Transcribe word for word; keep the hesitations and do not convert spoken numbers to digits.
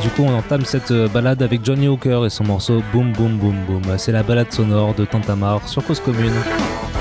du coup, on entame cette euh, balade avec Johnny Hooker et son morceau Boom Boom Boom Boom. C'est la balade sonore de Tintamarre sur Cause Commune.